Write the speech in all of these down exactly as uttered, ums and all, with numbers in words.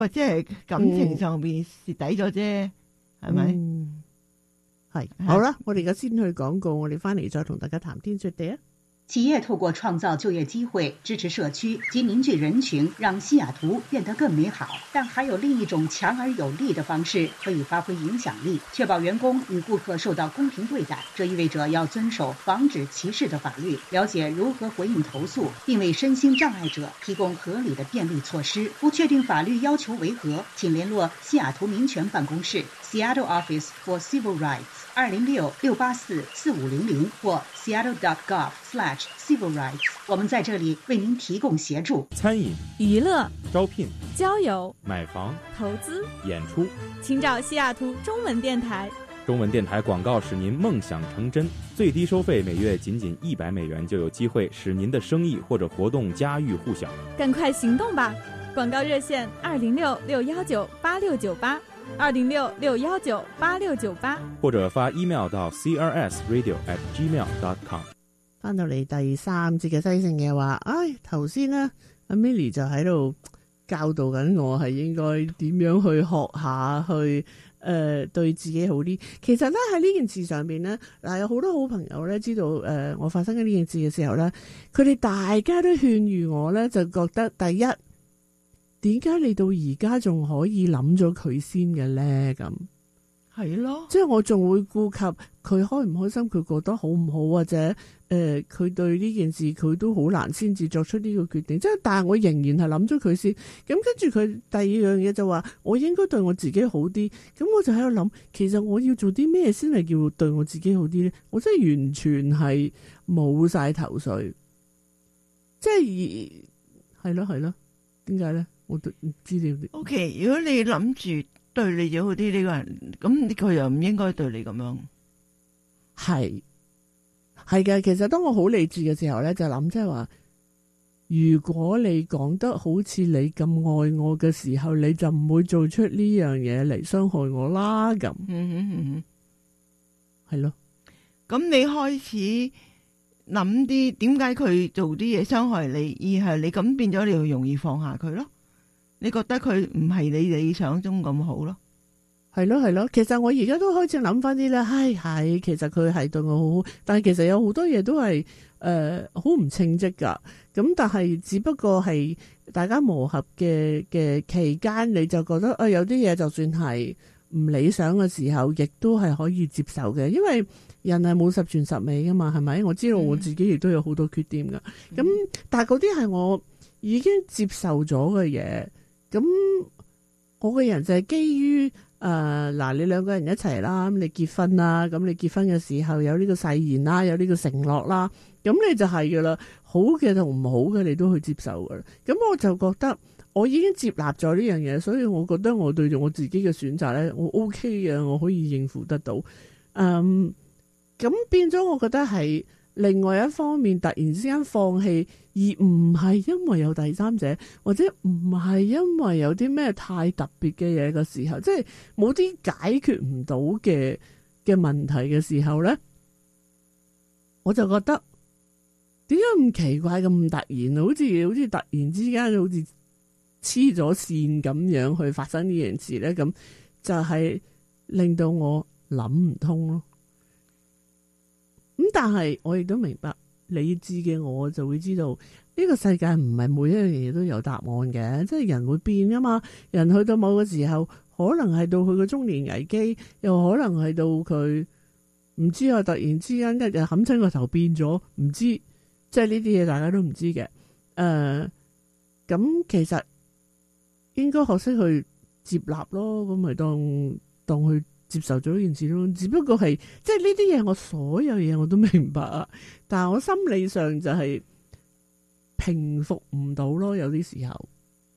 或者係感情上邊蝕底咗啫，係咪？ 嗯，係好啦，我哋而家先去廣告，我哋翻嚟再同大家談天說地啊。 企业透过创造就业机会、支持社区及凝聚人群，让西雅图变得更美好。但还有另一种强而有力的方式可以发挥影响力，确保员工与顾客受到公平对待。这意味着要遵守防止歧视的法律，了解如何回应投诉，并为身心障碍者提供合理的便利措施。不确定法律要求为何，请联络西雅图民权办公室 Seattle Office for Civil Rights 二零六六八四四五零零或 seattle dot gov slash civil rights。我们在这里为您提供协助。 餐饮、 娱乐、 招聘、 交友、 买房、 投资、 演出， 请找西雅图中文电台。 中文电台广告使您梦想成真，最低收费每月仅仅一百美元，就有机会使您的生意或者活动家喻户晓。 赶快行动吧！广告热线二零六六幺九八六九八。二零六六幺九八六九八， 或者發 email 到 c r s radio at gmail dot com。 翻到嚟第三節嘅西性嘅話，唉，頭先咧阿 Milly 就喺度教導緊我係應該點樣去學下去誒、呃、對自己好啲。其實咧喺呢件事上邊咧，嗱有好多好朋友咧知道誒、呃、我發生緊呢件事嘅時候咧，佢哋大家都勸喻我咧，就覺得第一，點解你到而家仲可以諗咗佢先嘅咧？咁係咯， 即係我仲會顧及佢開唔開心，佢覺得好唔好，或者誒佢、呃、對呢件事佢都好難先至作出呢個決定。即係但係我仍然係諗咗佢先。咁跟住佢第二樣嘢就話，我應該對我自己好啲。咁我就喺度諗，其實我要做啲咩先係叫對我自己好啲咧？我真係完全係冇晒頭緒。即係係咯係咯，點解咧？我都唔知點。 O K， 如果你諗住對你咗好啲呢個人，咁佢又唔應該對你咁樣。 係係嘅，其實當我好理智嘅時候咧，就諗即係話，如果你講得好似你咁愛我嘅時候，你就唔會做出呢樣嘢嚟傷害我啦。咁， 嗯哼嗯哼，係咯。 咁你開始諗啲點解佢做啲嘢傷害你，而係你咁變咗，你就容易放下佢咯。你覺得佢唔係你理想中咁好咯？ 係咯係咯，其實我而家都開始諗翻啲咧，係係，其實佢係對我好好，但係其實有好多嘢都係誒好唔稱職噶。咁但係只不過係大家磨合嘅嘅期間，你就覺得啊、呃、有啲嘢就算係唔理想嘅時候，亦都係可以接受嘅，因為人係冇十全十美噶嘛，係咪？我知道我自己亦都有好多缺點噶。咁、嗯、但係嗰啲係我已經接受咗嘅嘢。咁我個人就係基於誒嗱，你兩個人一齊啦，咁你結婚啦，咁你結婚嘅時候有呢個誓言啦，有呢個承諾啦，咁你就係噶啦，好嘅同唔好嘅你都去接受噶啦。咁我就覺得我已經接納咗呢樣嘢，所以我覺得我對住我自己嘅選擇咧，我 OK 嘅，我可以應付得到。嗯，咁變咗，我覺得係另外一方面突然之間放棄。而唔係因為有第三者，或者唔係因為有啲咩太特別嘅嘢嘅時候，即係冇啲解決唔到嘅嘅問題嘅時候咧，我就覺得點解咁奇怪咁突然，好似好似突然之間好似黐咗線咁樣去發生呢件事咧，咁就係令到我諗唔通咯。咁但係我亦都明白。理智嘅我就會知道呢個世界唔係每一樣嘢都有答案嘅，即係人會變噶嘛。人去到某個時候，可能係到佢個中年危機，又可能係到佢唔知啊，突然之間一日冚親個頭變咗，唔知，即係呢啲嘢大家都唔知嘅。誒、呃，咁其實應該學識去接納咯，咁咪當當去。接受咗呢件事咯，只不過係即係呢啲嘢，我所有嘢我都明白啊，但係我心理上就係平復唔到咯，有啲時候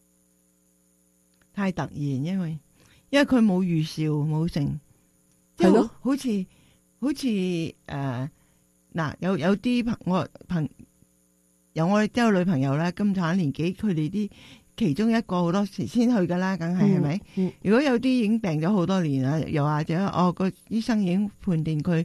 太突然，因為因為佢冇預兆冇成， 係咯， 好似好似誒嗱，有有啲朋我朋有我哋都有女朋友咧，咁長年紀，佢哋啲。其中一個好多時先去噶啦，梗係係咪？如果有啲已經病咗好多年啦，又或者哦個醫生已經判定佢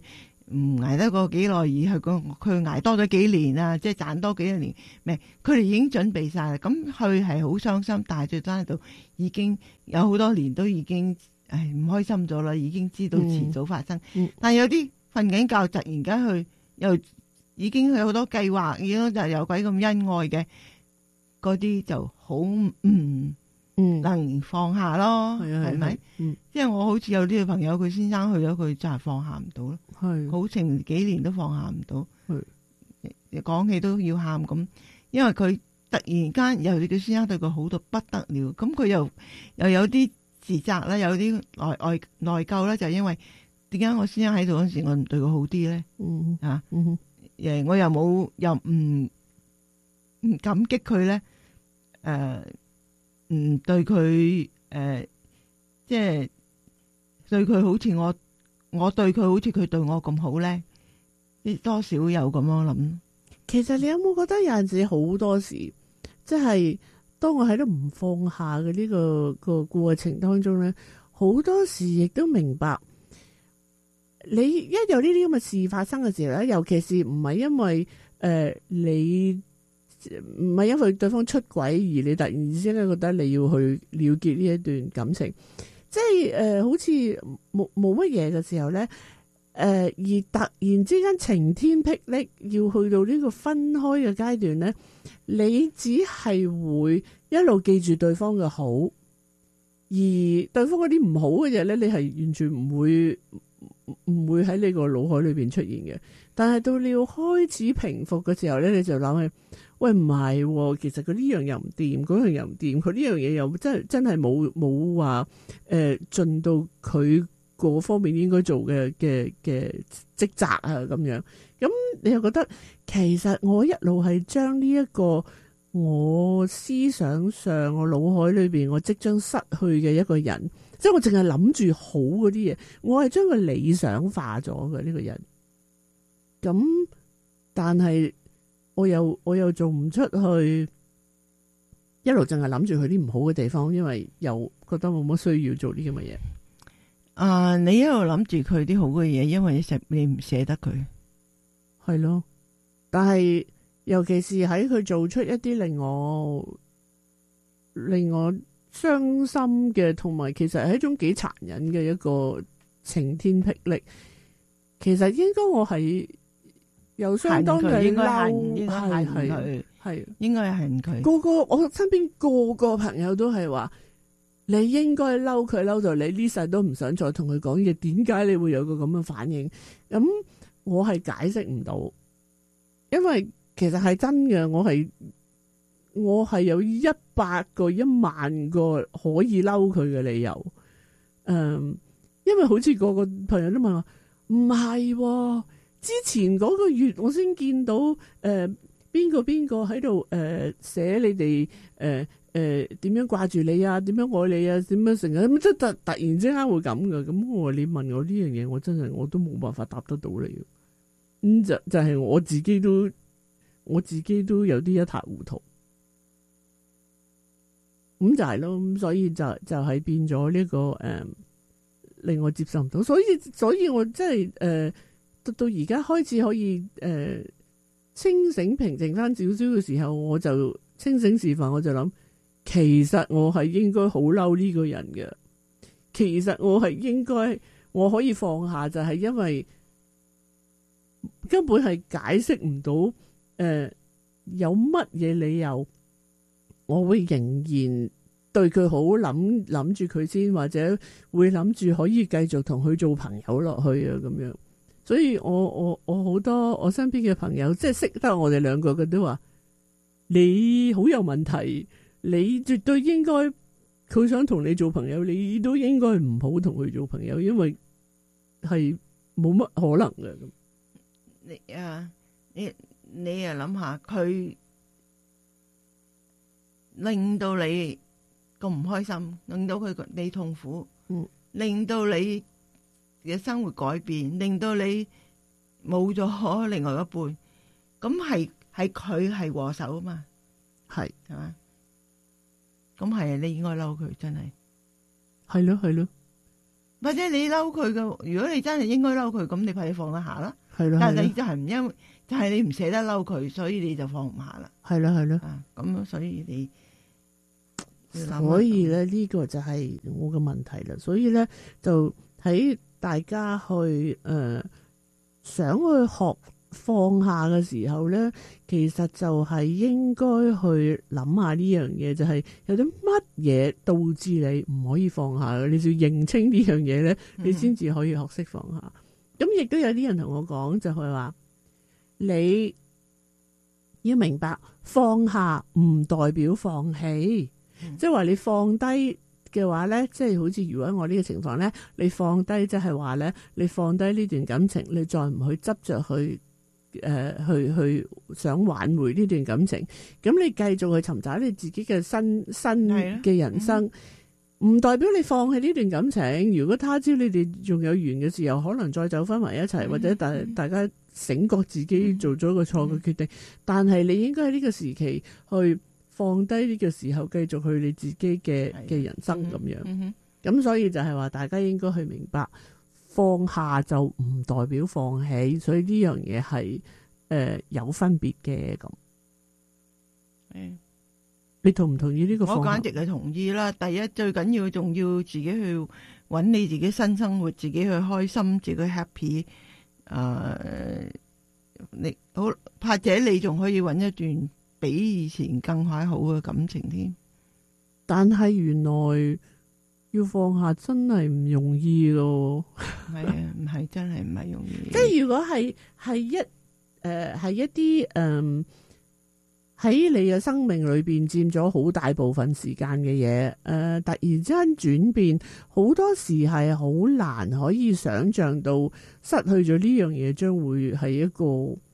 唔捱得過幾耐，而係佢佢捱多咗幾年啊，即係賺多幾年，咩？佢哋已經準備晒啦。咁佢係好傷心，但係最真喺度已經有好多年都已經誒唔開心咗啦，已經知道遲早發生。 嗯嗯、 但係有啲瞓緊覺，突然間佢又已經有好多計劃，已經就有鬼咁恩愛嘅嗰啲就好唔。嗯嗯， 能放下咯，係咪？ 嗯， 即係我好似有啲朋友，佢先生去咗，佢就係放下唔到咯， 係好成幾年都放下唔到， 係講起都要喊咁，因為佢突然間又佢先生對佢好到不得了，咁佢又又有啲自責啦，有啲內內內疚啦，就係因為點解我先生喺度嗰時，我唔對佢好啲咧？ 嗯啊， 嗯誒，我又冇又唔唔感激佢咧，誒、呃。唔對佢誒、呃，即係對佢好似我，我對佢好似佢對我咁好咧，多少有咁樣諗。 其實你有冇覺得有陣時好多時，即係當我喺度唔放下嘅呢、這個個過程當中咧，好多時亦都明白，你一有呢啲咁嘅事發生嘅時候咧，尤其是唔係因為誒、呃、你。唔係因為對方出軌而你突然之間覺得你要去了結呢一段感情，即係誒、呃、好似冇冇乜嘢嘅時候咧，誒、呃、而突然之間晴天霹靂要去到呢個分開嘅階段咧，你只係會一路記住對方嘅好，而對方嗰啲唔好嘅嘢咧，你係完全唔會唔會喺你個腦海裏邊出現嘅。但係到你要開始平復嘅時候咧，你就諗起。喂，唔係，其實佢呢樣又唔掂，嗰樣又唔掂，佢呢樣嘢又真係真係冇冇話誒盡到佢嗰方面應該做嘅嘅嘅職責啊咁樣。咁你又覺得其實我一路係將呢一個我思想上我腦海裏邊我即將失去嘅一個人，即係我淨係諗住好嗰啲嘢，我係將佢理想化咗嘅呢個人。咁但係。我又我又做唔出去，一路淨係諗住佢啲唔好嘅地方，因為又覺得冇乜需要做呢咁嘅嘢。 啊，你一路諗住佢啲好嘅嘢，因為你捨你唔捨得佢， 係咯。但係尤其是喺佢做出一啲令我令我傷心嘅，同埋其實係一種幾殘忍嘅一個晴天霹靂。其實應該我係。又相當嘅應該嬲， 應該係佢， 係應該係恨佢。 個個我身邊個個朋友都係話，你應該嬲佢嬲到你呢世都唔想再同佢講嘢。點解你會有個咁嘅反應？咁我係解釋唔到，因為其實係真嘅。我係我係有一百個一萬個可以嬲佢嘅理由。嗯，因為好似個個朋友都問我，唔係喎。之前嗰個月我先見到誒邊個邊個喺度誒寫你哋誒誒點樣掛住你啊，點樣愛你啊，點樣成日咁即係突突然之間會咁嘅。咁我話你問我呢樣嘢，我真係我都冇辦法答得到你。咁、嗯、就就係、是、我自己都我自己都有啲一塌糊塗。咁就係咯，咁所以就就係變咗呢、這個誒、呃、令我接受唔到。所以所以我真係誒。呃到而家開始可以誒、呃、清醒平靜翻少少嘅時候，我就清醒時分，我就諗，其實我係應該好嬲呢個人嘅。其實我係應該我可以放下，就係因為根本係解釋唔到誒有乜嘢理由，我會仍然對佢好，諗諗住佢先，或者會諗住可以繼續同佢做朋友落去啊咁樣。所以我我我好多我身邊嘅朋友，即係識得我哋兩個嘅都話，你好有問題，你絕對應該佢想同你做朋友，你都應該唔好同佢做朋友，因為係冇乜可能嘅。咁你啊，你你啊諗下，佢令到你咁唔開心，令到佢你痛苦， 嗯，令到你嘅生活改變，令到你冇咗另外一半，咁係係佢係禍首啊嘛， 係係嘛，咁係你應該嬲佢，真係係咯係咯， 或者你嬲佢嘅，如果你真係應該嬲佢，咁你快啲放得下啦。 係咯， 但係你就係唔因為，就係、是、你唔捨得嬲佢，所以你就放唔下啦。 係咯係咯。 啊，咁所以你， 所以咧呢、這個就係我嘅問題啦。所以咧就喺大家去誒、呃、想去學放下嘅時候咧，其實就係應該去諗下呢樣嘢，就係、是、有啲乜嘢導致你唔可以放下嘅，你就要認清呢樣嘢咧，你先至可以學識放下。咁亦都有啲人同我講，就係話你要明白放下唔代表放棄，即係話你放低嘅話咧，即係好似如果我呢個情況咧，你放低即係話咧，你放低呢段感情，你再唔去執着去。誒、呃，去去想挽回呢段感情，咁你繼續去尋找你自己嘅新新嘅人生，唔、嗯、代表你放棄呢段感情。如果他朝你哋仲有緣嘅時候，可能再走翻埋一齊、嗯，或者大大家醒覺自己做咗個錯嘅決定，嗯、但係你應該喺呢個時期去放低呢個時候，繼續去你自己嘅嘅人生咁樣。咁、嗯嗯、所以就係話，大家應該去明白。放下就唔代表放棄，所以呢樣嘢係誒有分別嘅咁。 嗯， 你同唔同意呢個放下？ 我簡直係同意啦。第一最緊要仲要自己去揾你自己新生活，自己去開心，自己 happy。誒、呃，你好，或者你仲可以揾一段比以前更快好嘅感情添。但係原來。要放下真係唔容易咯，係啊，唔係真係唔係容易。即係如果係係一誒係、呃、一啲誒喺你嘅生命裏邊佔咗好大部分時間嘅嘢，誒、呃、突然之間轉變，好多時係好難可以想象到失去咗呢樣嘢將會係一個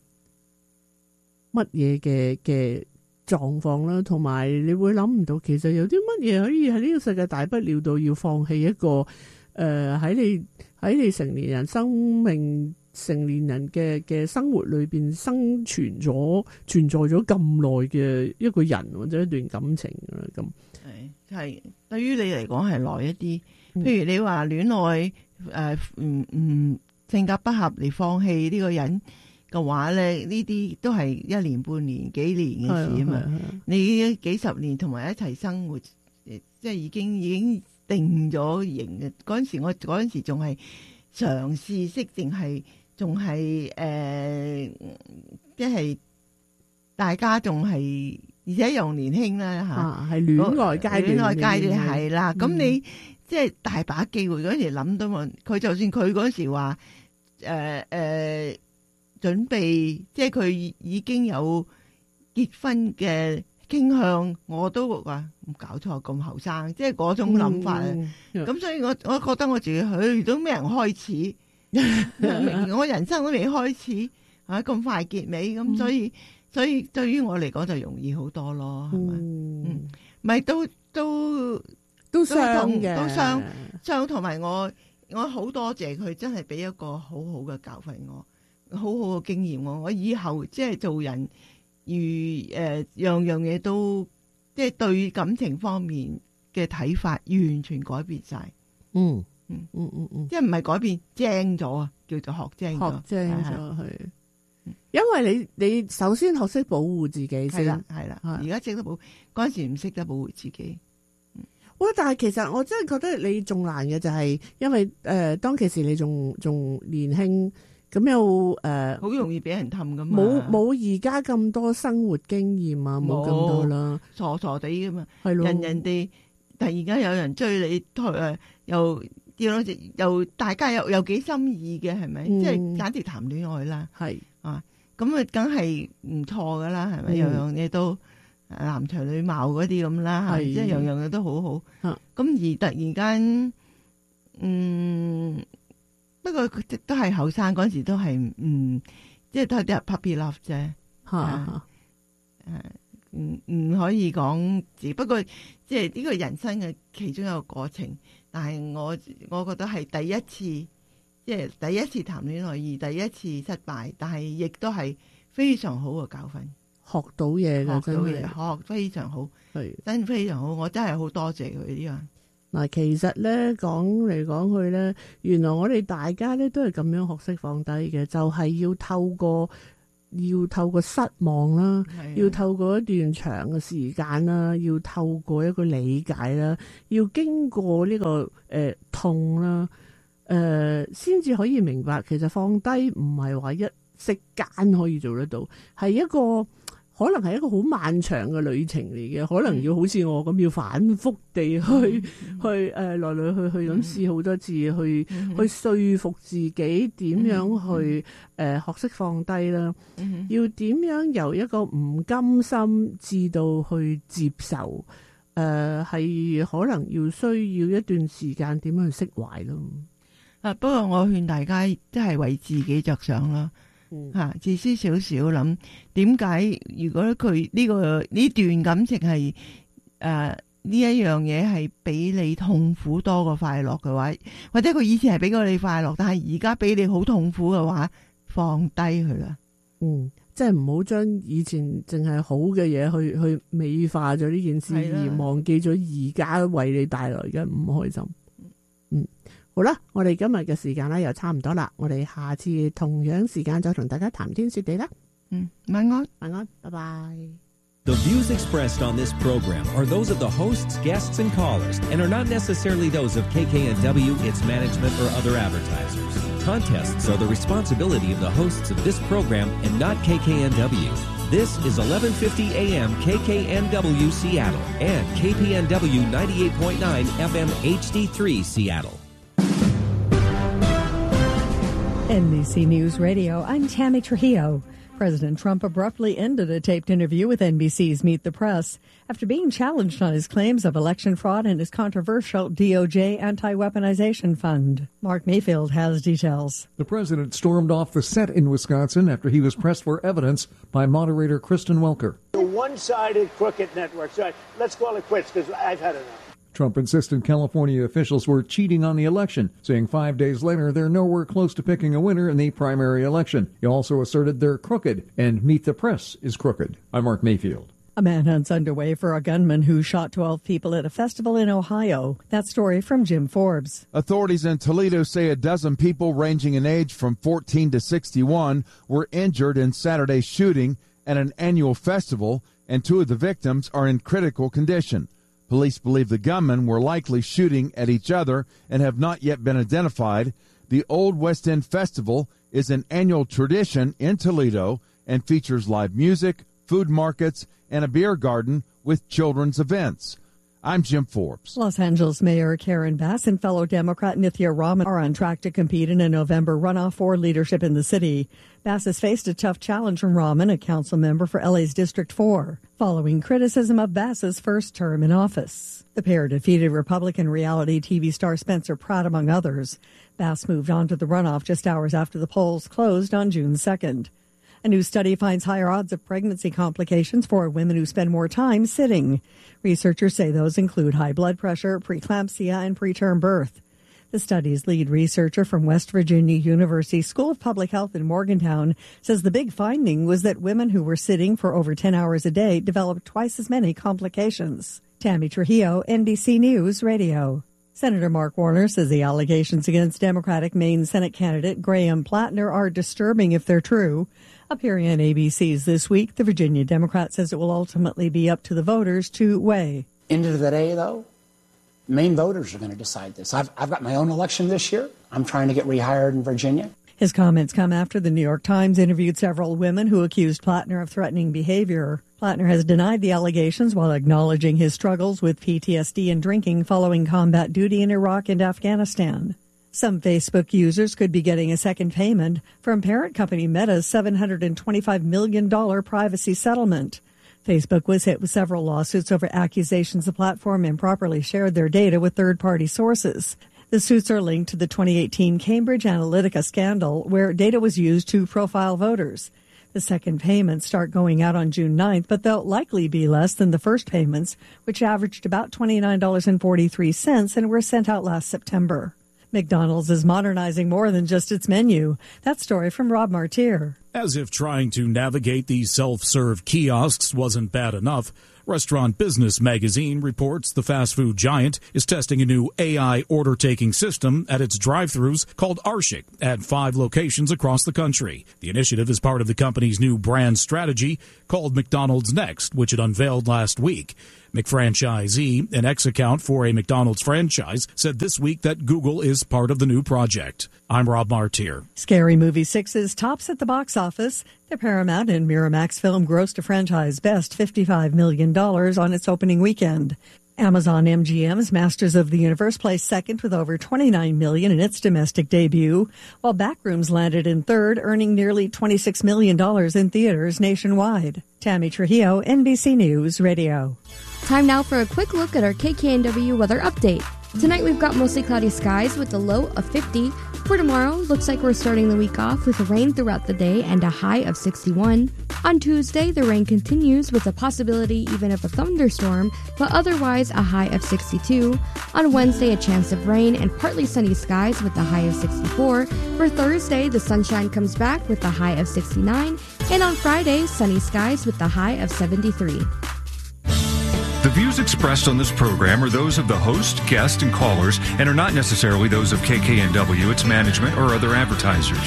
乜嘢嘅嘅狀況啦，同埋你會諗唔到，其實有啲乜嘢可以喺呢個世界大不了到要放棄一個誒喺、呃、你喺你成年人生命成年人嘅嘅生活裏邊生存咗存在咗咁耐嘅一個人或者一段感情啦，咁係係對於你嚟講係耐一啲。譬如你話戀愛誒唔唔性格不合嚟放棄呢個人嘅話咧，呢啲都係一年半年幾年嘅事啊嘛。你幾十年同埋一齊生活，即係已經已經定咗型嘅。嗰陣時我嗰陣時仲係嘗試識，定係仲係誒，即係大家仲係，而且又年輕啦吓，係戀愛階段，戀愛階段係啦。咁你即係大把機會。嗰陣時諗到嘛，佢就算佢嗰陣時話誒誒。準備即係佢已經有結婚嘅傾向，我都話唔搞錯咁後生，即係嗰種諗法啊。咁、嗯、所以我我覺得我自己去都咩人開始，我人生都未開始啊，咁快結尾咁、嗯，所以所以對於我嚟講就容易好多咯，係、嗯、咪？嗯，咪都都都傷嘅，都傷傷同埋我我好多謝佢，真係俾一個好好嘅教訓我。好好嘅經驗，我我以後即係做人，如誒、呃、樣樣嘢都即係對感情方面嘅睇法完全改變晒。嗯嗯嗯嗯嗯，即係唔係改變精咗啊，叫做學精咗，學精咗係。因為你你首先學識保護自己先，係啦係啦，而家識得保護，嗰陣時唔識得保護自己。喂，但係其實我真係覺得你仲難嘅就係，因為誒、呃、當其時你仲仲年輕。咁又誒，好、呃、容易俾人氹噶嘛？冇冇而家咁多生活經驗啊，冇咁多啦，傻傻地噶嘛。係咯，人人哋突然間有人追你，誒又叫到又大家又又幾心意嘅，係咪？嗯、即係簡直談戀愛啦。係啊，咁啊，梗係唔錯噶啦，係咪？樣樣嘢都男才女貌嗰啲咁啦，即係樣樣嘢都好好。咁、啊、而突然間，嗯。不過佢都係後生嗰陣時都係嗯，即係都係啲 puppy love 啫，吓誒，唔唔可以講，只不過即係呢個人生嘅其中一個過程。但係我我覺得係第一次，即係第一次談戀愛而第一次失敗，但係亦都係非常好嘅教訓，學到嘢嘅，學到嘢，學非常好，係真非常好，我真係好多謝佢呢樣。 嗱，其實咧講嚟講去咧，原來我哋大家咧都係咁樣學識放低嘅，就係、是、要透過要透過失望啦，要透過一段長嘅時間啦，要透過一個理解啦，要經過呢、這個誒、呃、痛啦，誒先至可以明白，其實放低唔係話一息間可以做得到，係一個。可能係一個好漫長嘅旅程嚟嘅，可能要好似我咁要反覆地去、嗯、去誒、呃、來來去去咁試好多次，去、嗯、去說服自己點樣去誒、嗯呃、學識放低啦、嗯，要點樣由一個唔甘心至到去接受，誒、呃、係可能要需要一段時間點樣去釋懷咯。啊， 不過我勸大家都係為自己着想啦。吓、啊，自私少少諗，點解如果佢呢、這個呢段感情係誒呢一樣嘢係俾你痛苦多過快樂嘅話，或者佢以前係俾過你快樂，但係而家俾你好痛苦嘅話，放低佢啦。嗯，即係唔好將以前淨係好嘅嘢去去美化咗呢件事，而忘記咗而家為你帶來嘅唔開心。嗯。好啦，我哋今日嘅時間咧又差唔多啦，我哋下次同樣時間再同大家談天說地啦。嗯，晚安，晚安，拜拜。 The views expressed on this program are those of the hosts, guests, and callers, and are not necessarily those of K K N W, its management, or other advertisers. Contests are the responsibility of the hosts of this program and not K K N W. This is eleven fifty A M K K N W Seattle and K P N W ninety-eight point nine F M H D three Seattle. N B C News Radio, I'm Tammy Trujillo. President Trump abruptly ended a taped interview with N B C's Meet the Press after being challenged on his claims of election fraud and his controversial D O J anti-weaponization fund. Mark Mayfield has details. The president stormed off the set in Wisconsin after he was pressed for evidence by moderator Kristen Welker. The one-sided crooked network. So let's call it quits because I've had enough. Trump insisted California officials were cheating on the election, saying five days later they're nowhere close to picking a winner in the primary election. He also asserted they're crooked, and Meet the Press is crooked. I'm Mark Mayfield. A manhunt's underway for a gunman who shot twelve people at a festival in Ohio. That story from Jim Forbes. Authorities in Toledo say a dozen people ranging in age from fourteen to sixty-one were injured in Saturday's shooting at an annual festival, and two of the victims are in critical condition. Police believe the gunmen were likely shooting at each other and have not yet been identified. The Old West End Festival is an annual tradition in Toledo and features live music, food markets, and a beer garden with children's events. I'm Jim Forbes. Los Angeles Mayor Karen Bass and fellow Democrat Nithya Raman are on track to compete in a November runoff for leadership in the city. Bass has faced a tough challenge from Raman, a council member for L A's District four, following criticism of Bass's first term in office. The pair defeated Republican reality T V star Spencer Pratt, among others. Bass moved on to the runoff just hours after the polls closed on June second. A new study finds higher odds of pregnancy complications for women who spend more time sitting. Researchers say those include high blood pressure, preeclampsia, and preterm birth. The study's lead researcher from West Virginia University School of Public Health in Morgantown says the big finding was that women who were sitting for over ten hours a day developed twice as many complications. Tammy Trujillo, N B C News Radio. Senator Mark Warner says the allegations against Democratic Maine Senate candidate Graham Plattner are disturbing if they're true. Appearing on A B C's This Week, the Virginia Democrat says it will ultimately be up to the voters to weigh. End of the day, though, Maine voters are going to decide this. I've, I've got my own election this year. I'm trying to get rehired in Virginia. His comments come after the New York Times interviewed several women who accused Plattner of threatening behavior. Plattner has denied the allegations while acknowledging his struggles with P T S D and drinking following combat duty in Iraq and Afghanistan. Some Facebook users could be getting a second payment from parent company Meta's seven hundred twenty-five million dollars privacy settlement. Facebook was hit with several lawsuits over accusations the platform improperly shared their data with third-party sources. The suits are linked to the twenty eighteen Cambridge Analytica scandal, where data was used to profile voters. The second payments start going out on June ninth, but they'll likely be less than the first payments, which averaged about twenty-nine dollars and forty-three cents and were sent out last September. McDonald's is modernizing more than just its menu. That story from Rob Martier. As if trying to navigate these self-serve kiosks wasn't bad enough, Restaurant Business Magazine reports the fast food giant is testing a new A I order-taking system at its drive-thrus called Arshik at five locations across the country. The initiative is part of the company's new brand strategy called McDonald's Next, which it unveiled last week. McFranchisee, an ex-account for a McDonald's franchise, said this week that Google is part of the new project. I'm Rob Martier. Scary Movie six's tops at the box office. The Paramount and Miramax film grossed a franchise best fifty-five million dollars on its opening weekend. Amazon M G M's Masters of the Universe placed second with over twenty-nine million dollars in its domestic debut, while Backrooms landed in third, earning nearly twenty-six million dollars in theaters nationwide. Tammy Trujillo, N B C News Radio. Time now for a quick look at our K K N W weather update. Tonight we've got mostly cloudy skies with a low of fifty. For tomorrow, looks like we're starting the week off with rain throughout the day and a high of sixty-one. On Tuesday, the rain continues with a possibility even of a thunderstorm, but otherwise a high of sixty-two. On Wednesday, a chance of rain and partly sunny skies with a high of sixty-four. For Thursday, the sunshine comes back with a high of sixty-nine. And on Friday, sunny skies with a high of seventy-three. The views expressed on this program are those of the host, guest, and callers and are not necessarily those of K K N W, its management, or other advertisers.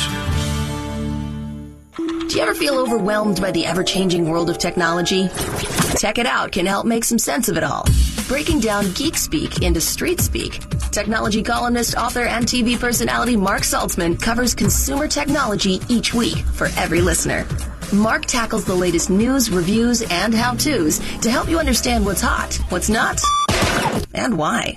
Do you ever feel overwhelmed by the ever-changing world of technology? Tech It Out can help make some sense of it all. Breaking down geek speak into street speak, technology columnist, author, and T V personality Mark Saltzman covers consumer technology each week for every listener. Mark tackles the latest news, reviews, and how-tos to help you understand what's hot, what's not, and why.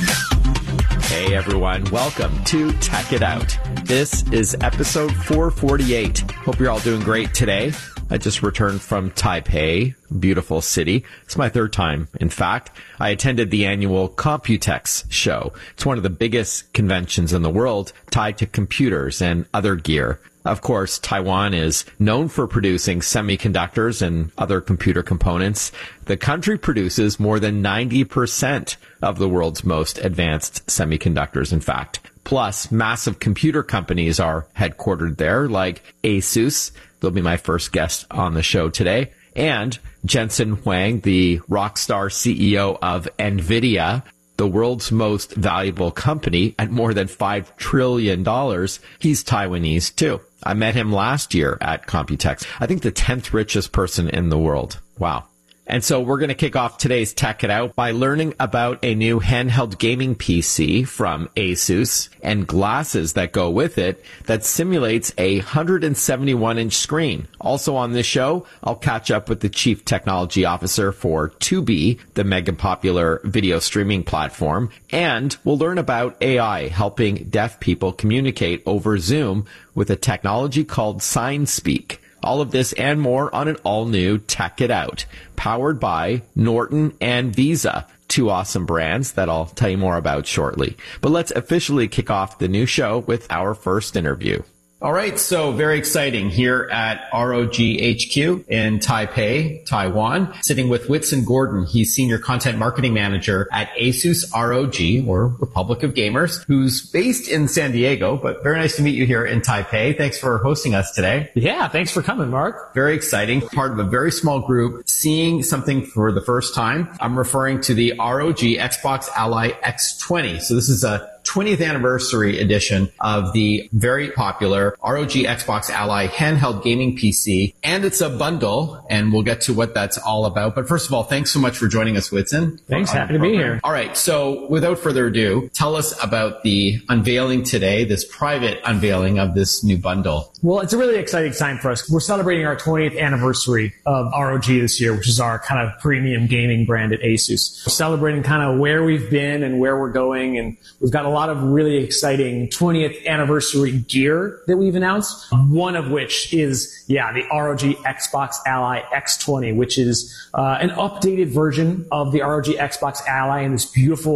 Hey everyone, welcome to Tech It Out. This is episode four forty-eight. Hope you're all doing great today. I just returned from Taipei, beautiful city. It's my third time. In fact, I attended the annual Computex show. It's one of the biggest conventions in the world tied to computers and other gear. Of course, Taiwan is known for producing semiconductors and other computer components. The country produces more than ninety percent of the world's most advanced semiconductors, in fact. Plus, massive computer companies are headquartered there, like ASUS. They'll be my first guest on the show today. And Jensen Huang, the rock star C E O of NVIDIA, the world's most valuable company at more than five trillion dollars. He's Taiwanese, too. I met him last year at Computex. I think the tenth richest person in the world. Wow. And so we're going to kick off today's Tech It Out by learning about a new handheld gaming P C from ASUS and glasses that go with it that simulates a one hundred seventy-one inch screen. Also on this show, I'll catch up with the Chief Technology Officer for Tubi, the mega popular video streaming platform, and we'll learn about A I helping deaf people communicate over Zoom with a technology called SignSpeak. All of this and more on an all-new Tech It Out, powered by Norton and Visa, two awesome brands that I'll tell you more about shortly. But let's officially kick off the new show with our first interview. All right, so very exciting here at R O G H Q in Taipei, Taiwan, sitting with Whitson Gordon. He's Senior Content Marketing Manager at ASUS R O G, or Republic of Gamers, who's based in San Diego, but very nice to meet you here in Taipei. Thanks for hosting us today. Yeah, thanks for coming, Mark. Very exciting. Part of a very small group, seeing something for the first time. I'm referring to the R O G Xbox Ally X twenty. So this is a twentieth anniversary edition of the very popular R O G Xbox Ally handheld gaming P C. And it's a bundle, and we'll get to what that's all about. But first of all, thanks so much for joining us, Whitson. Thanks, happy to be here. All right, so without further ado, tell us about the unveiling today, this private unveiling of this new bundle. Well, it's a really exciting time for us. We're celebrating our twentieth anniversary of R O G this year, which is our kind of premium gaming brand at ASUS. We're celebrating kind of where we've been and where we're going, and we've got a lot of really exciting twentieth anniversary gear that we've announced, one of which is, yeah, the R O G Xbox Ally X twenty, which is uh, an updated version of the R O G Xbox Ally in this beautiful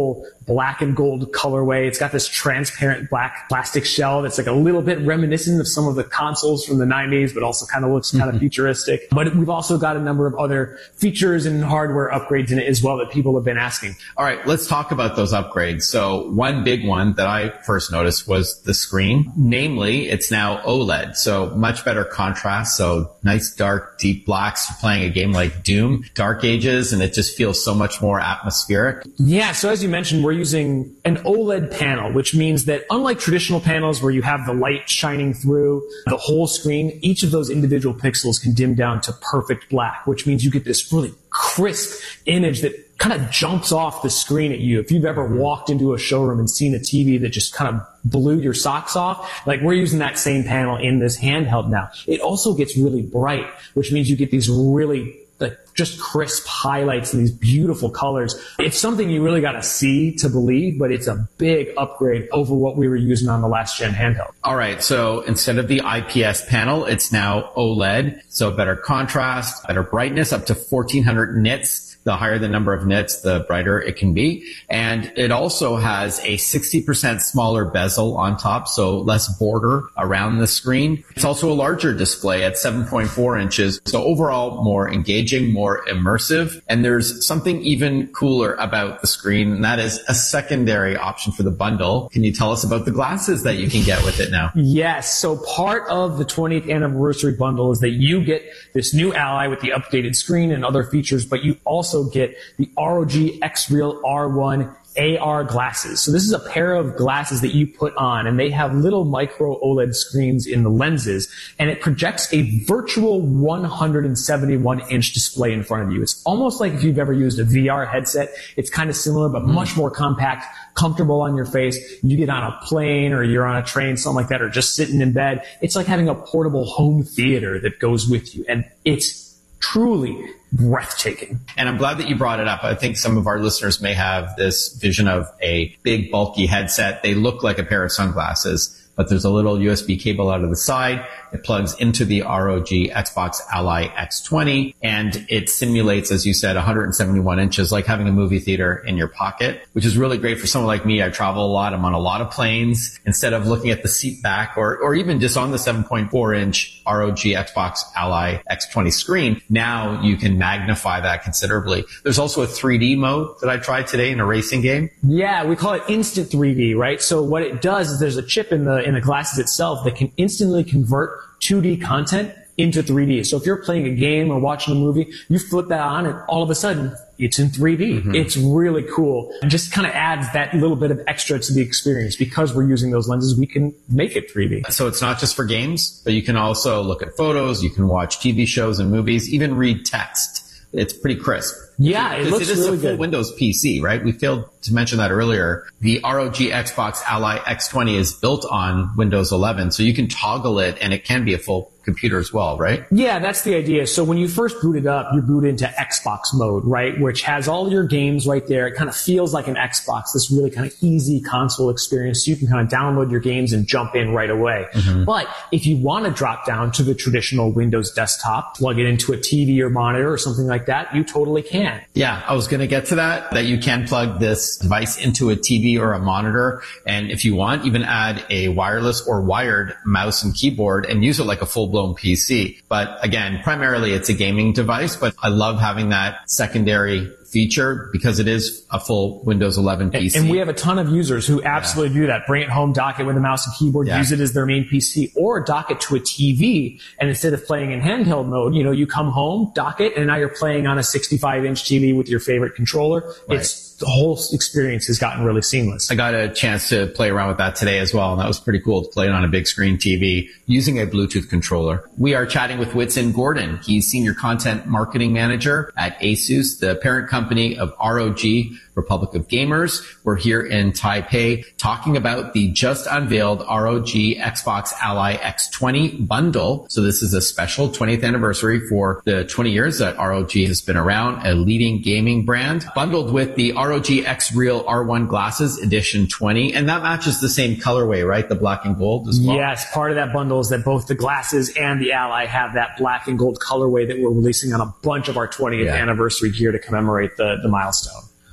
black and gold colorway. It's got this transparent black plastic shell that's like a little bit reminiscent of some of the consoles from the nineties, but also kind of looks kind of futuristic. But we've also got a number of other features and hardware upgrades in it as well that people have been asking. All right, let's talk about those upgrades. So one big one that I first noticed was the screen. Namely, it's now OLED, so much better contrast. So nice, dark, deep blacks. You're playing a game like Doom, Dark Ages, and it just feels so much more atmospheric. Yeah, so as you mentioned, we're using an OLED panel, which means that unlike traditional panels where you have the light shining through the whole screen, each of those individual pixels can dim down to perfect black, which means you get this really crisp image that kind of jumps off the screen at you. If you've ever walked into a showroom and seen a T V that just kind of blew your socks off, like we're using that same panel in this handheld now. It also gets really bright, which means you get these really like just crisp highlights and these beautiful colors. It's something you really got to see to believe, but it's a big upgrade over what we were using on the last gen handheld. All right, so instead of the I P S panel, it's now OLED, so better contrast, better brightness, up to fourteen hundred nits. The higher the number of nits, the brighter it can be. And it also has a sixty percent smaller bezel on top, so less border around the screen. It's also a larger display at seven point four inches, so overall more engaging, more immersive. And there's something even cooler about the screen, and that is a secondary option for the bundle. Can you tell us about the glasses that you can get with it now? Yes, so part of the twentieth anniversary bundle is that you get this new Ally with the updated screen and other features, but you also get the R O G X-Real R one A R glasses. So this is a pair of glasses that you put on, and they have little micro OLED screens in the lenses, and it projects a virtual one hundred seventy-one inch display in front of you. It's almost like if you've ever used a V R headset. It's kind of similar, but much more compact, comfortable on your face. You get on a plane or you're on a train, something like that, or just sitting in bed. It's like having a portable home theater that goes with you, and it's truly breathtaking. And I'm glad that you brought it up. I think some of our listeners may have this vision of a big, bulky headset. They look like a pair of sunglasses, but there's a little U S B cable out of the side. It plugs into the R O G Xbox Ally X twenty, and it simulates, as you said, one hundred seventy-one inches, like having a movie theater in your pocket, which is really great for someone like me. I travel a lot. I'm on a lot of planes. Instead of looking at the seat back or, or even just on the seven point four inch R O G Xbox Ally X twenty screen, now you can magnify that considerably. There's also a three D mode that I tried today in a racing game. Yeah, we call it instant three D, right? So what it does is there's a chip in the in the glasses itself that can instantly convert two D content into three D. So if you're playing a game or watching a movie, you flip that on and all of a sudden it's in three D. Mm-hmm. It's really cool. And just kind of adds that little bit of extra to the experience. Because we're using those lenses, we can make it three D. So it's not just for games, but you can also look at photos, you can watch T V shows and movies, even read text. It's pretty crisp. Yeah, it looks it is really a full good. Windows P C, right? We failed to mention that earlier. The R O G Xbox Ally X twenty is built on Windows eleven, so you can toggle it and it can be a full computer as well, right? Yeah, that's the idea. So when you first boot it up, you boot into Xbox mode, right? Which has all your games right there. It kind of feels like an Xbox, this really kind of easy console experience. So you can kind of download your games and jump in right away. Mm-hmm. But if you want to drop down to the traditional Windows desktop, plug it into a T V or monitor or something like that, you totally can. Yeah, I was going to get to that, that you can plug this device into a T V or a monitor. And if you want, even add a wireless or wired mouse and keyboard and use it like a full blown P C. But again, primarily it's a gaming device, but I love having that secondary feature because it is a full Windows eleven P C. And we have a ton of users who absolutely yeah. do that. Bring it home, dock it with a mouse and keyboard, yeah. use it as their main P C, or dock it to a T V. And instead of playing in handheld mode, you know, you come home, dock it, and now you're playing on a sixty-five inch T V with your favorite controller. Right. It's the whole experience has gotten really seamless. I got a chance to play around with that today as well, and that was pretty cool to play it on a big screen T V using a Bluetooth controller. We are chatting with Whitson Gordon. He's Senior Content Marketing Manager at ASUS, the parent company of R O G, Republic of Gamers. We're here in Taipei talking about the just unveiled R O G Xbox Ally X twenty bundle. So this is a special twentieth anniversary for the twenty years that R O G has been around, a leading gaming brand, bundled with the R O G X-Real R one glasses edition twenty. And that matches the same colorway, right? The black and gold as well. Yes, part of that bundle is that both the glasses and the Ally have that black and gold colorway that we're releasing on a bunch of our twentieth yeah. anniversary gear to commemorate the, the milestone.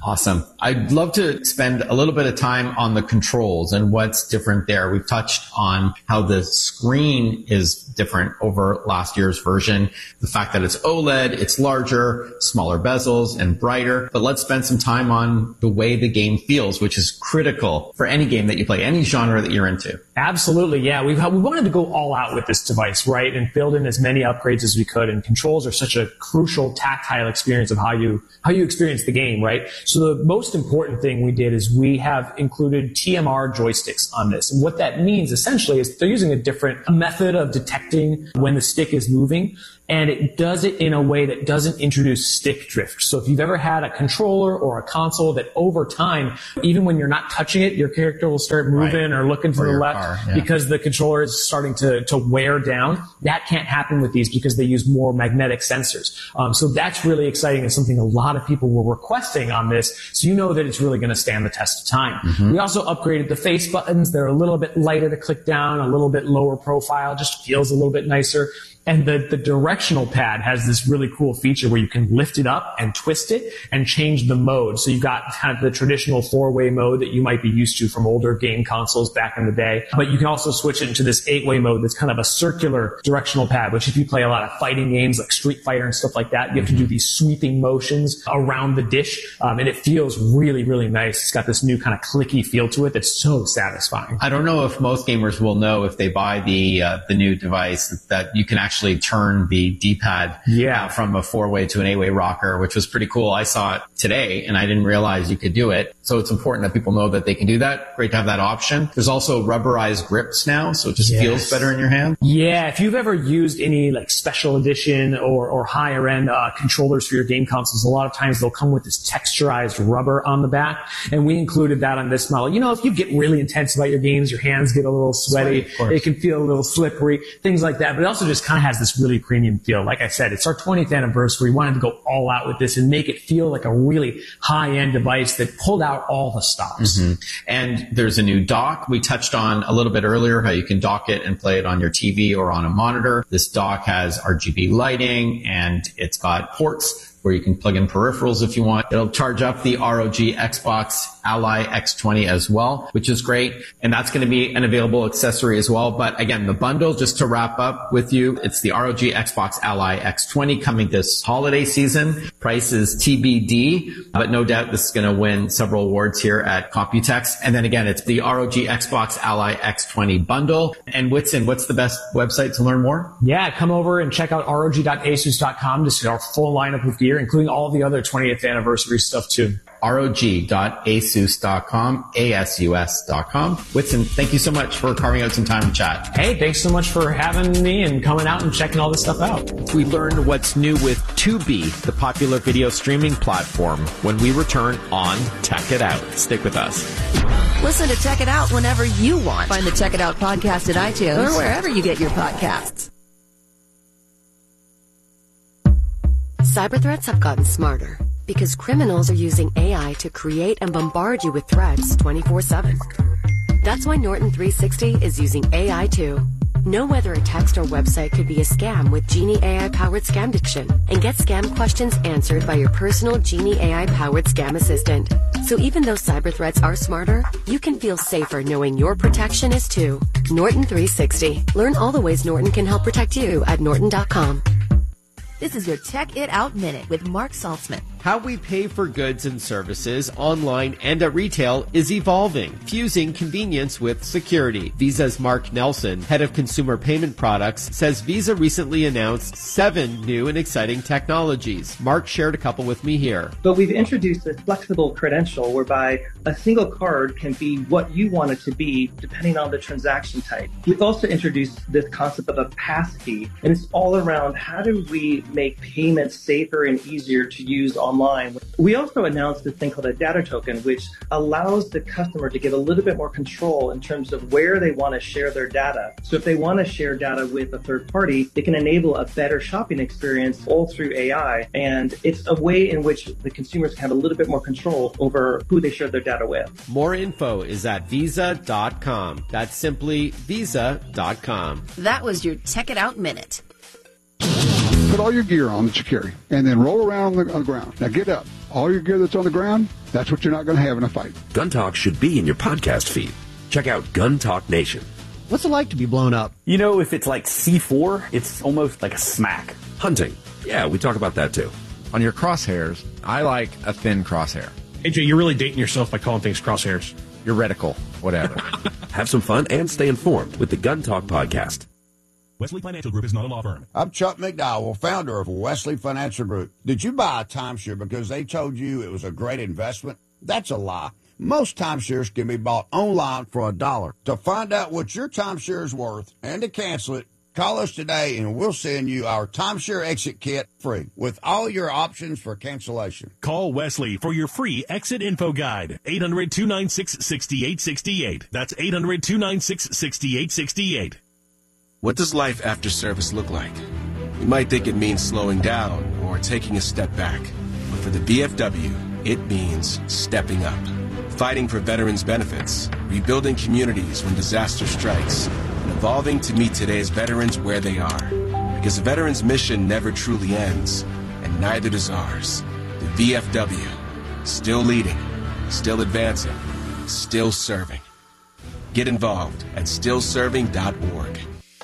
Awesome. I'd love to spend a little bit of time on the controls and what's different there. We've touched on how the screen is different over last year's version. The fact that it's OLED, it's larger, smaller bezels, and brighter. But let's spend some time on the way the game feels, which is critical for any game that you play, any genre that you're into. Absolutely, yeah. We've, we wanted to go all out with this device, right, and build in as many upgrades as we could. And controls are such a crucial tactile experience of how you how you experience the game, right? So the most important thing we did is we have included T M R joysticks on this. And what that means essentially is they're using a different method of detecting when the stick is moving. And it does it in a way that doesn't introduce stick drift. So if you've ever had a controller or a console that over time, even when you're not touching it, your character will start moving right. or looking to or the left car, yeah. because the controller is starting to, to wear down. That can't happen with these because they use more magnetic sensors. Um, so that's really exciting and something a lot of people were requesting on this. So you know that it's really going to stand the test of time. Mm-hmm. We also upgraded the face buttons. They're a little bit lighter to click down, a little bit lower profile, just feels a little bit nicer. And the, the directional pad has this really cool feature where you can lift it up and twist it and change the mode. So you've got kind of the traditional four-way mode that you might be used to from older game consoles back in the day. But you can also switch it into this eight-way mode that's kind of a circular directional pad, which if you play a lot of fighting games like Street Fighter and stuff like that, you have to do these sweeping motions around the dish. Um, and it feels really, really nice. It's got this new kind of clicky feel to it that's so satisfying. I don't know if most gamers will know if they buy the uh, the new device that you can actually actually turn the D-pad yeah. uh, from a four-way to an eight-way rocker, which was pretty cool. I saw it today, and I didn't realize you could do it. So it's important that people know that they can do that. Great to have that option. There's also rubberized grips now, so it just yes. feels better in your hand. Yeah, if you've ever used any like special edition or, or higher-end uh, controllers for your game consoles, a lot of times they'll come with this texturized rubber on the back, and we included that on this model. You know, if you get really intense about your games, your hands get a little sweaty, Sweaty, it can feel a little slippery, things like that. But it also just kind of has this really premium feel. Like I said, it's our twentieth anniversary. We wanted to go all out with this and make it feel like a really high-end device that pulled out all the stops. Mm-hmm. And there's a new dock. We touched on a little bit earlier how you can dock it and play it on your T V or on a monitor. This dock has R G B lighting, and it's got ports where you can plug in peripherals if you want. It'll charge up the R O G Xbox Ally X twenty as well, which is great. And that's going to be an available accessory as well. But again, the bundle, just to wrap up with you, it's the R O G Xbox Ally X twenty coming this holiday season. Price is T B D, but no doubt this is going to win several awards here at Computex. And then again, it's the R O G Xbox Ally X twenty bundle. And Whitson, what's the best website to learn more? Yeah, come over and check out R O G dot asus dot com to see our full lineup of gear, including all the other twentieth anniversary stuff too. R O G dot asus dot com, A S U S dot com. Whitson, thank you so much for carving out some time to chat. Hey, thanks so much for having me and coming out and checking all this stuff out. We learned what's new with Tubi, the popular video streaming platform, when we return on Tech It Out. Stick with us. Listen to Check It Out whenever you want. Find the Check It Out podcast at iTunes or wherever you get your podcasts. Cyber threats have gotten smarter because criminals are using A I to create and bombard you with threats twenty-four seven. That's why Norton three sixty is using A I too. Know whether a text or website could be a scam with Genie A I-powered Scam Diction, and get scam questions answered by your personal Genie A I-powered scam assistant. So even though cyber threats are smarter, you can feel safer knowing your protection is too. Norton three sixty. Learn all the ways Norton can help protect you at norton dot com. This is your Check It Out Minute with Mark Saltzman. How we pay for goods and services online and at retail is evolving, fusing convenience with security. Visa's Mark Nelson, head of consumer payment products, says Visa recently announced seven new and exciting technologies. Mark shared a couple with me here. But we've introduced this flexible credential whereby a single card can be what you want it to be depending on the transaction type. We've also introduced this concept of a passkey, and it's all around how do we make payments safer and easier to use online. Online. We also announced this thing called a data token, which allows the customer to get a little bit more control in terms of where they want to share their data. So if they want to share data with a third party, they can enable a better shopping experience all through A I. And it's a way in which the consumers can have a little bit more control over who they share their data with. More info is at visa dot com. That's simply visa dot com. That was your Check It Out Minute. Put all your gear on that you carry, and then roll around on the, on the ground. Now get up. All your gear that's on the ground, That's what you're not going to have in a fight. Gun Talk should be in your podcast feed. Check out Gun Talk Nation. What's it like to be blown up? You know, if it's like C four, it's almost like a smack. Hunting. Yeah, we talk about that too. On your crosshairs, I like a thin crosshair. A J, you're really dating yourself by calling things crosshairs. Your reticle, whatever. Have some fun and stay informed with the Gun Talk podcast. Wesley Financial Group is not a law firm. I'm Chuck McDowell, founder of Wesley Financial Group. Did you buy a timeshare because they told you it was a great investment? That's a lie. Most timeshares can be bought online for a dollar. To find out what your timeshare is worth and to cancel it, call us today and we'll send you our timeshare exit kit free with all your options for cancellation. Call Wesley for your free exit info guide. eight hundred, two nine six, six eight six eight. That's eight hundred, two nine six, six eight six eight. What does life after service look like? You might think it means slowing down or taking a step back. But for the V F W, it means stepping up. Fighting for veterans' benefits, rebuilding communities when disaster strikes, and evolving to meet today's veterans where they are. Because the veterans' mission never truly ends, and neither does ours. The V F W, still leading, still advancing, still serving. Get involved at still serving dot org.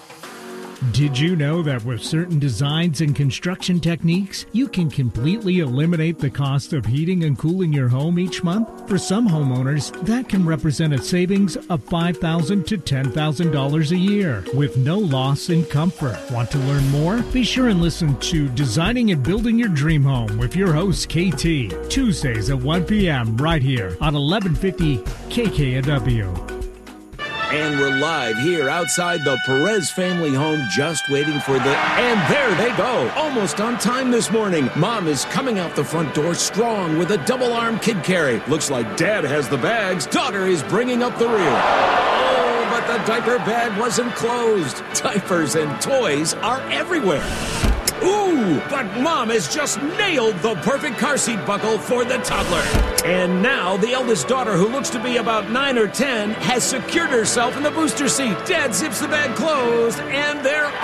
Did you know that with certain designs and construction techniques, you can completely eliminate the cost of heating and cooling your home each month? For some homeowners, that can represent a savings of five thousand dollars to ten thousand dollars a year with no loss in comfort. Want to learn more? Be sure and listen to Designing and Building Your Dream Home with your host, K T, Tuesdays at one p.m. right here on eleven fifty K K N W. And we're live here outside the Perez family home, just waiting for the... And there they go, almost on time this morning. Mom is coming out the front door strong with a double-arm kid carry. Looks like Dad has the bags. Daughter is bringing up the rear. Oh, but the diaper bag wasn't closed. Diapers and toys are everywhere. Ooh, but Mom has just nailed the perfect car seat buckle for the toddler. And now the eldest daughter, who looks to be about nine or ten, has secured herself in the booster seat. Dad zips the bag closed, and they're off.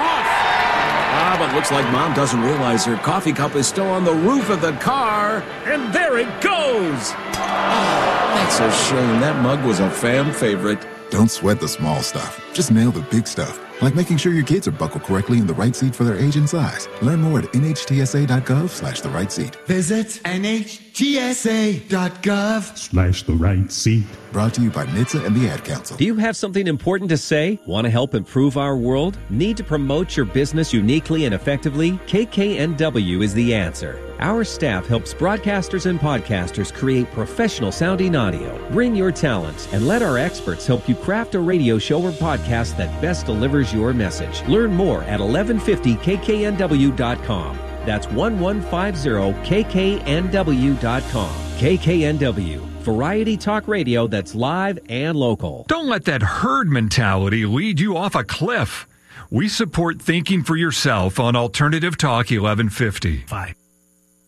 Ah, but looks like Mom doesn't realize her coffee cup is still on the roof of the car. And there it goes. Oh, that's a shame. That mug was a fan favorite. Don't sweat the small stuff. Just nail the big stuff. Like making sure your kids are buckled correctly in the right seat for their age and size. Learn more at N H T S A dot gov slash the right seat. Visit N H T S A dot gov Slash the right seat. Brought to you by N H T S A and the Ad Council. Do you have something important to say? Want to help improve our world? Need to promote your business uniquely and effectively? K K N W is the answer. Our staff helps broadcasters and podcasters create professional sounding audio. Bring your talents and let our experts help you craft a radio show or podcast that best delivers your message. Learn more at eleven fifty K K N W dot com. That's eleven fifty K K N W dot com. K K N W, variety talk radio that's live and local. Don't let that herd mentality lead you off a cliff. We support thinking for yourself on Alternative Talk eleven fifty. Five.